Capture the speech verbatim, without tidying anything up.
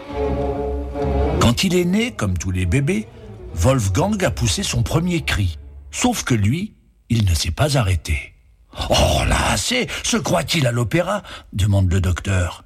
Quand il est né, comme tous les bébés, Wolfgang a poussé son premier cri. Sauf que lui, il ne s'est pas arrêté. « Oh là, c'est, se croit-il à l'opéra ?» demande le docteur.